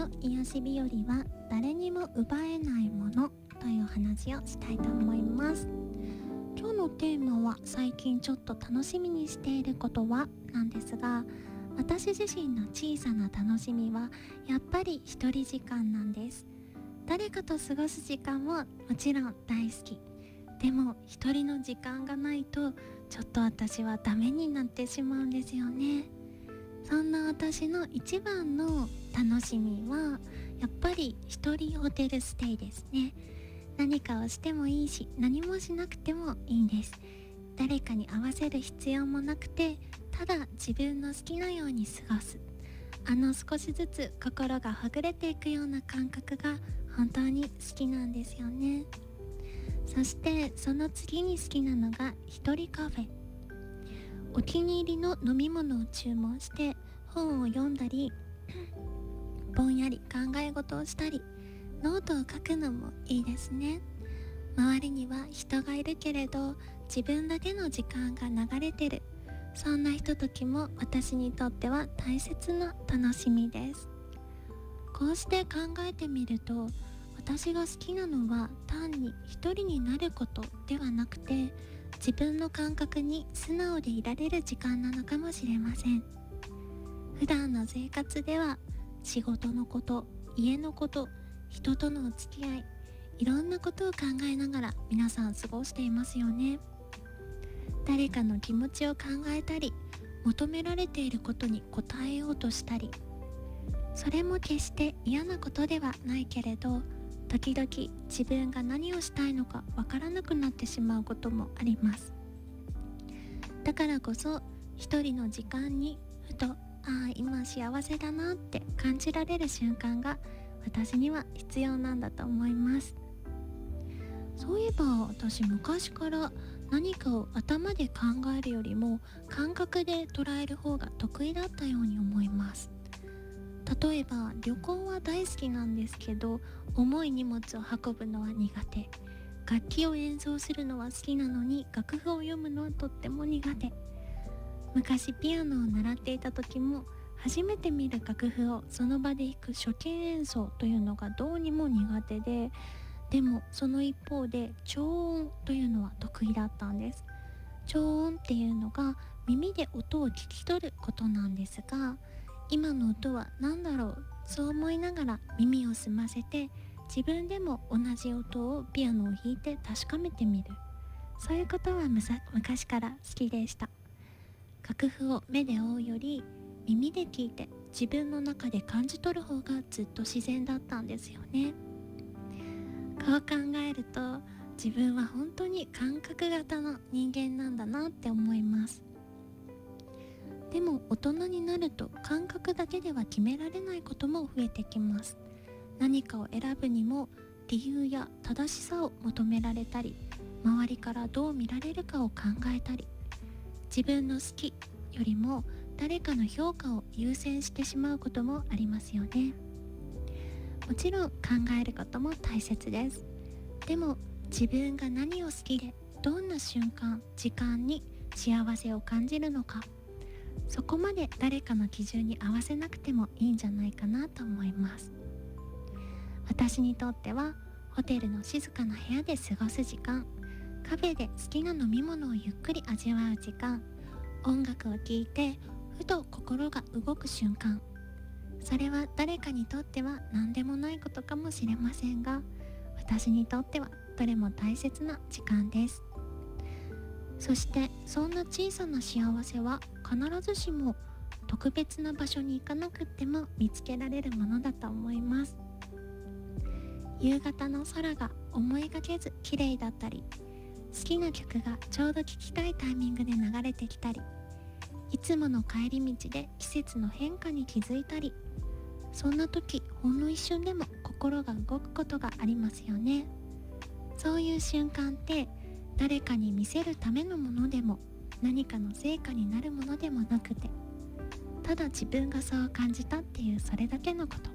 と癒し日和は誰にも奪えないものという話をしたいと思います。今日のテーマは最近ちょっと楽しみにしていることはなんですが、私自身の小さな楽しみはやっぱり一人時間なんです。誰かと過ごす時間ももちろん大好き。でも一人の時間がないとちょっと私はダメになってしまうんですよね。そんな私の一番の楽しみはやっぱり一人ホテルステイですね。何かをしてもいいし、何もしなくてもいいんです。誰かに合わせる必要もなくて、ただ自分の好きなように過ごす、少しずつ心がほぐれていくような感覚が本当に好きなんですよね。そしてその次に好きなのが一人カフェ。お気に入りの飲み物を注文して本を読んだり、ぼんやり考え事をしたり、ノートを書くのもいいですね。周りには人がいるけれど自分だけの時間が流れてる、そんなひとときも私にとっては大切な楽しみです。こうして考えてみると、私が好きなのは単に一人になることではなくて、自分の感覚に素直でいられる時間なのかもしれません。普段の生活では仕事のこと、家のこと、人とのお付き合い、いろんなことを考えながら皆さん過ごしていますよね。誰かの気持ちを考えたり、求められていることに応えようとしたり、それも決して嫌なことではないけれど、時々自分が何をしたいのかわからなくなってしまうこともあります。だからこそ一人の時間にふと、今幸せだなって感じられる瞬間が私には必要なんだと思います。そういえば私昔から何かを頭で考えるよりも感覚で捉える方が得意だったように思います。例えば旅行は大好きなんですけど、重い荷物を運ぶのは苦手。楽器を演奏するのは好きなのに楽譜を読むのはとっても苦手。昔ピアノを習っていた時も、初めて見る楽譜をその場で弾く初見演奏というのがどうにも苦手で、でもその一方で超音というのは得意だったんです。超音っていうのが耳で音を聞き取ることなんですが、今の音は何だろう、そう思いながら耳を澄ませて、自分でも同じ音をピアノを弾いて確かめてみる、そういうことは昔から好きでした。楽譜を目で追うより耳で聞いて自分の中で感じ取る方がずっと自然だったんですよね。こう考えると自分は本当に感覚型の人間なんだなって思います。でも大人になると感覚だけでは決められないことも増えてきます。何かを選ぶにも理由や正しさを求められたり、周りからどう見られるかを考えたり、自分の好きよりも誰かの評価を優先してしまうこともありますよね。もちろん考えることも大切です。でも自分が何を好きで、どんな瞬間、時間に幸せを感じるのか、そこまで誰かの基準に合わせなくてもいいんじゃないかなと思います。私にとってはホテルの静かな部屋で過ごす時間、カフェで好きな飲み物をゆっくり味わう時間、音楽を聴いてふと心が動く瞬間、それは誰かにとっては何でもないことかもしれませんが、私にとってはどれも大切な時間です。そしてそんな小さな幸せは必ずしも特別な場所に行かなくっても見つけられるものだと思います。夕方の空が思いがけず綺麗だったり、好きな曲がちょうど聴きたいタイミングで流れてきたり、いつもの帰り道で季節の変化に気づいたり、そんな時ほんの一瞬でも心が動くことがありますよね。そういう瞬間って誰かに見せるためのものでも何かの成果になるものでもなくて、ただ自分がそう感じたっていうそれだけのこと。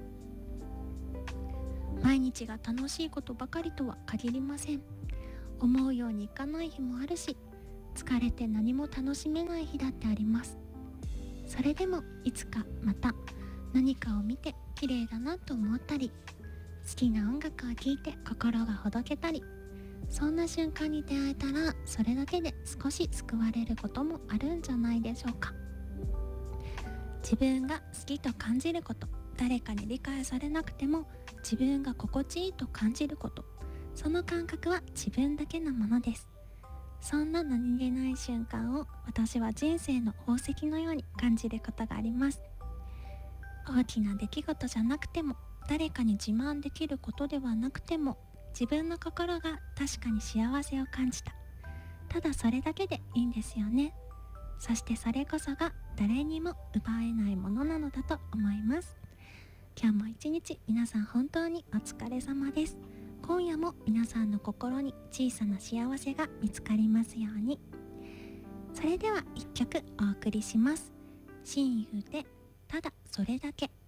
毎日が楽しいことばかりとは限りません。思うようにいかない日もあるし、疲れて何も楽しめない日だってあります。それでもいつかまた何かを見て綺麗だなと思ったり、好きな音楽を聴いて心がほどけたり、そんな瞬間に出会えたら、それだけで少し救われることもあるんじゃないでしょうか。自分が好きと感じること、誰かに理解されなくても自分が心地いいと感じること、その感覚は自分だけのものです。そんな何気ない瞬間を私は人生の宝石のように感じることがあります。大きな出来事じゃなくても、誰かに自慢できることではなくても、自分の心が確かに幸せを感じた、ただそれだけでいいんですよね。そしてそれこそが誰にも奪えないものなのだと思います。今日も一日皆さん本当にお疲れ様です。今夜も皆さんの心に小さな幸せが見つかりますように。それでは一曲お送りします。親友でただそれだけ。